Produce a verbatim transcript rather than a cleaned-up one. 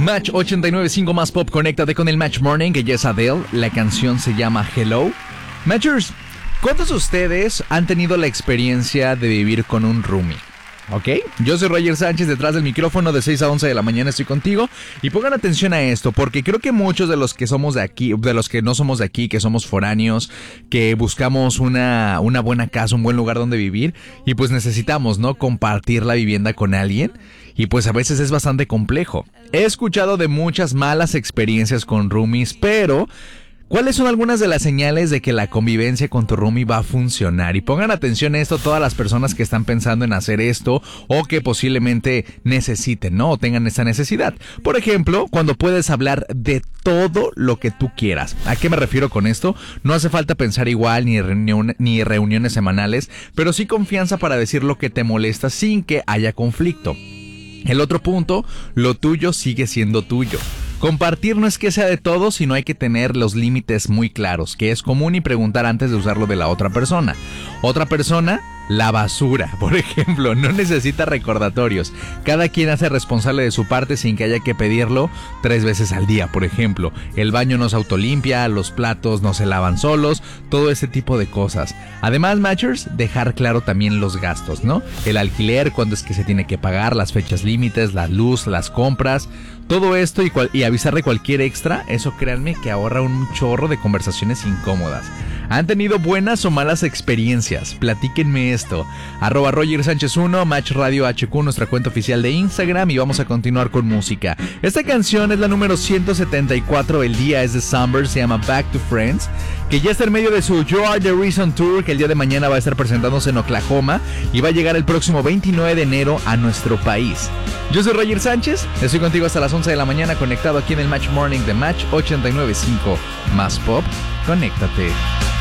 Match ochenta y nueve punto cinco más pop, conéctate con el Match Morning, que ya es Adele. La canción se llama Hello. Matchers, ¿cuántos de ustedes han tenido la experiencia de vivir con un roomie? ¿Ok? Yo soy Roger Sánchez, detrás del micrófono de seis a once de la mañana estoy contigo. Y pongan atención a esto, porque creo que muchos de los que somos de aquí, de los que no somos de aquí, que somos foráneos, que buscamos una, una buena casa, un buen lugar donde vivir, y pues necesitamos, ¿no?, compartir la vivienda con alguien. Y pues a veces es bastante complejo. He escuchado de muchas malas experiencias con roomies, pero ¿cuáles son algunas de las señales de que la convivencia con tu roomie va a funcionar? Y pongan atención a esto todas las personas que están pensando en hacer esto o que posiblemente necesiten, ¿no? O tengan esa necesidad. Por ejemplo, cuando puedes hablar de todo lo que tú quieras. ¿A qué me refiero con esto? No hace falta pensar igual ni, reunión, ni reuniones semanales, pero sí confianza para decir lo que te molesta sin que haya conflicto. El otro punto, lo tuyo sigue siendo tuyo. Compartir no es que sea de todos, sino hay que tener los límites muy claros, que es común y preguntar antes de usarlo de la otra persona. Otra persona, la basura, por ejemplo, no necesita recordatorios. Cada quien hace responsable de su parte sin que haya que pedirlo tres veces al día, por ejemplo. El baño no se autolimpia, los platos no se lavan solos, todo ese tipo de cosas. Además, Matchers, dejar claro también los gastos, ¿no? El alquiler, cuándo es que se tiene que pagar, las fechas límites, la luz, las compras. Todo esto y, cual, y avisar de cualquier extra, eso créanme que ahorra un chorro de conversaciones incómodas. ¿Han tenido buenas o malas experiencias? Platíquenme esto. Arroba Roger Sánchez uno, Match Radio H Q, nuestra cuenta oficial de Instagram, y vamos a continuar con música. Esta canción es la número ciento setenta y cuatro del día, es de Sunburst, se llama Back to Friends, que ya está en medio de su You Are The Reason Tour, que el día de mañana va a estar presentándose en Oklahoma y va a llegar el próximo veintinueve de enero a nuestro país. Yo soy Roger Sánchez, estoy contigo hasta las once de la mañana, conectado aquí en el Match Morning de Match ochenta y nueve punto cinco más pop. Conéctate.